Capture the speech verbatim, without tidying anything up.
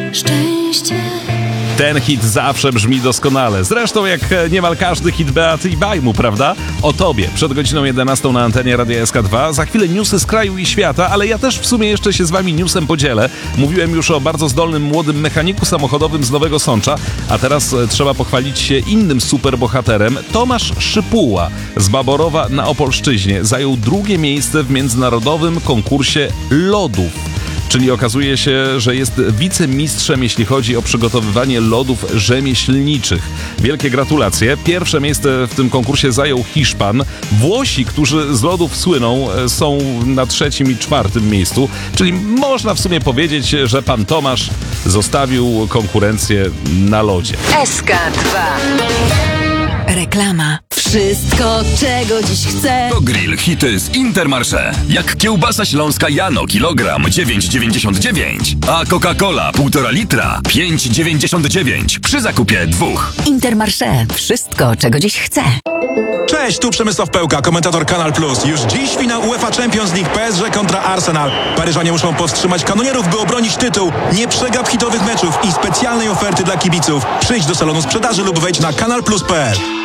szczęście. Ten hit zawsze brzmi doskonale. Zresztą jak niemal każdy hit Beaty i Bajmu, prawda? O tobie. Przed godziną jedenastą na antenie Radia S K dwa. Za chwilę newsy z kraju i świata, ale ja też w sumie jeszcze się z wami newsem podzielę. Mówiłem już o bardzo zdolnym młodym mechaniku samochodowym z Nowego Sącza, a teraz trzeba pochwalić się innym superbohaterem. Tomasz Szypuła z Baborowa na Opolszczyźnie zajął drugie miejsce w międzynarodowym konkursie lodów. Czyli okazuje się, że jest wicemistrzem, jeśli chodzi o przygotowywanie lodów rzemieślniczych. Wielkie gratulacje. Pierwsze miejsce w tym konkursie zajął Hiszpan. Włosi, którzy z lodów słyną, są na trzecim i czwartym miejscu. Czyli można w sumie powiedzieć, że pan Tomasz zostawił konkurencję na lodzie. S K dwa. Reklama. Wszystko, czego dziś chcę. To grill hity z Intermarché. Jak kiełbasa śląska Jano kilogram dziewięć dziewięćdziesiąt dziewięć, a Coca-Cola półtora litra pięć dziewięćdziesiąt dziewięć przy zakupie dwóch. Intermarché. Wszystko, czego dziś chcę. Cześć, tu Przemysław Pełka, komentator Kanal Plus. Już dziś finał UEFA Champions League P S G kontra Arsenal. Paryżanie muszą powstrzymać kanonierów, by obronić tytuł. Nie przegap hitowych meczów i specjalnej oferty dla kibiców. Przyjdź do salonu sprzedaży lub wejdź na kanal plus kropka p l.